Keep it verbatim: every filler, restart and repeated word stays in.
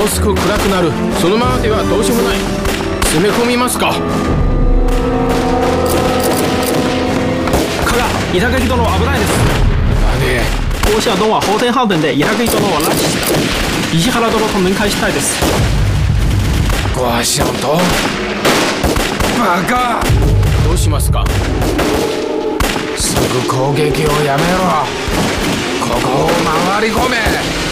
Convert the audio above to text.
薄く暗くなる。そのままではどうしようもない。攻め込みますか。 加賀、伊高木殿危ないです。 何？ 大社殿は法天ハーデンで伊高木殿を拉致した。石原殿と面会したいです。 ご足音バカ。どうしますか。すぐ攻撃をやめろ。ここを回り込め。